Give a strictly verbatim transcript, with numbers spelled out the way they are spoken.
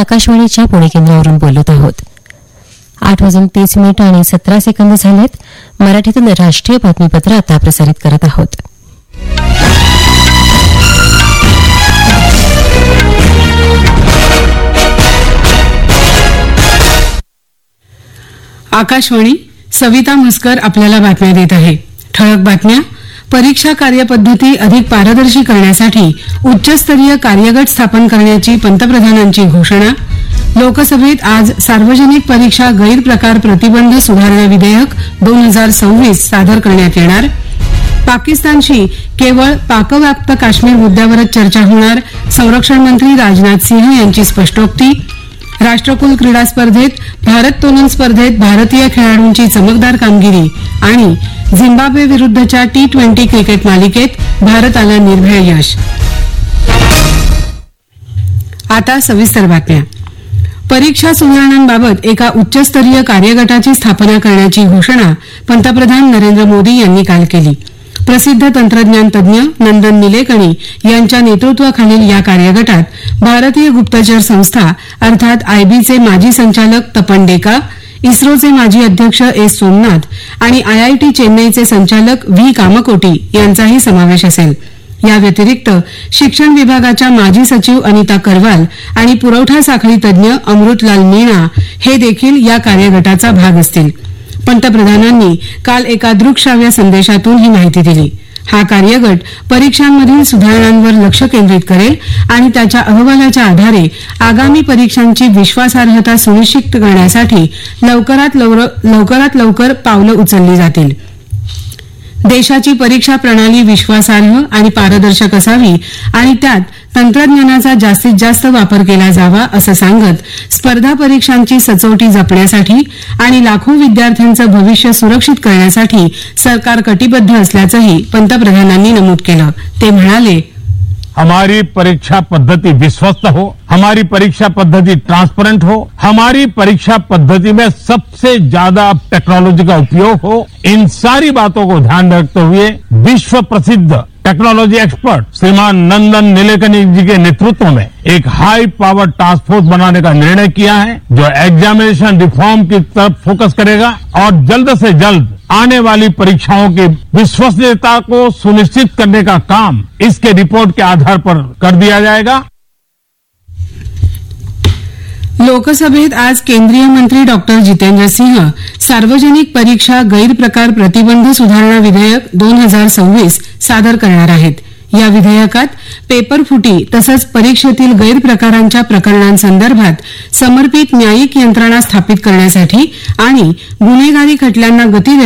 आकाशवाणीच्या पुणे केंद्रावरून बोलत आहोत. आठ वाजून तीस मिनिट आणि सतरा सेकंद झालेत. मराठीतून राष्ट्रीय बातमीपत्र आता प्रसारित करत आहोत. आकाशवाणी. सविता म्हसकर आपल्याला बातम्या देत आहे. ठळक बातम्या. परीक्षा कार्यपद्धती अधिक पारदर्शी करण्यासाठी उच्चस्तरीय कार्यगट स्थापन करण्याची पंतप्रधानांची घोषणा. लोकसभेत आज सार्वजनिक परीक्षा गैरप्रकार प्रतिबंध सुधारणा विधेयक दोन हजार सव्वीस सादर करण्यात येणार. पाकिस्तानशी केवळ पाकव्याप्त काश्मीर मुद्द्यावरच चर्चा होणार. संरक्षण मंत्री राजनाथ सिंह यांची स्पष्टोक्ती. राष्ट्रकुल क्रीडा स्पर्धेत भारत्तोलन स्पर्धेत भारतीय खेळाडूंची चमकदार कामगिरी आणि झिम्बाब्वे विरुद्धच्या टी ट्वेंटी क्रिकेट मालिकेत भारताला निर्भेळ यश. आता सविस्तर बातम्या. परीक्षा सुधारणांबाबत एका उच्चस्तरीय कार्यगटाची स्थापना करण्याची घोषणा पंतप्रधान नरेंद्र मोदी यांनी काल केली. प्रसिद्ध तंत्रज्ञान तज्ञ नंदन निलेकणी यांच्या नेतृत्वाखालील या कार्यगटात भारतीय गुप्तचर संस्था अर्थात आयबीचे माजी संचालक तपन डेका, इस्रोचे माजी अध्यक्ष एस सोमनाथ आणि आयआयटी चेन्नईचे संचालक व्ही कामकोटी यांचाही समावेश असेल. या व्यतिरिक्त शिक्षण विभागाच्या माजी सचिव अनिता करवाल आणि पुरवठा साखळी तज्ञ अमृतलाल मीणा हे देखील या कार्यगटाचा भाग असतील. पंतप्रधानांनी काल एका दृकश्राव्य संदेशातून ही माहिती दिली. हा कार्यगट परीक्षांमधील सुधारणांवर लक्ष केंद्रित करेल आणि त्याच्या अहवालाच्या आधारे आगामी परीक्षांची विश्वासार्हता सुनिश्चित करण्यासाठी लवकरात लवकरात लवकर पावलं उचलली जातील. देशाची परीक्षा प्रणाली विश्वासार्ह आणि पारदर्शक असावी आणि त्यात तंत्रज्ञानाचा जास्तीत जास्त वापर केला जावा असं सांगत स्पर्धा परीक्षांची सचोटी जपण्यासाठी आणि लाखो विद्यार्थ्यांचं भविष्य सुरक्षित करण्यासाठी सरकार कटिबद्ध असल्याचंही पंतप्रधानांनी नमूद केलं. ते म्हणाले, हमारी परीक्षा पद्धति विश्वस्त हो, हमारी परीक्षा पद्धति ट्रांसपेरेंट हो, हमारी परीक्षा पद्धति में सबसे ज्यादा टेक्नोलॉजी का उपयोग हो. इन सारी बातों को ध्यान रखते हुए विश्व प्रसिद्ध टेक्नोलॉजी एक्सपर्ट श्रीमान नंदन निलेकनी जी के नेतृत्व में एक हाई पावर टास्क फोर्स बनाने का निर्णय किया है जो एग्जामिनेशन रिफॉर्म की तरफ फोकस करेगा और जल्द से जल्द आने वाली परीक्षाओं की विश्वसनीयता को सुनिश्चित करने का काम इसके रिपोर्ट के आधार पर कर दिया जाएगा. लोकसभेत आज केंद्रीय मंत्री डॉक्टर जितेंद्र सिंह सार्वजनिक परीक्षा गैरप्रकार प्रतिबंध सुधारणा विधेयक दोन हजार सव्वीस सादर करणार आहेत. या विधेयकात पेपरफुटी तसंच परीक्षेतील गैरप्रकारांच्या प्रकरणांसंदर्भात समर्पित न्यायिक यंत्रणा स्थापित करण्यासाठी आणि गुन्हेगारी खटल्यांना गती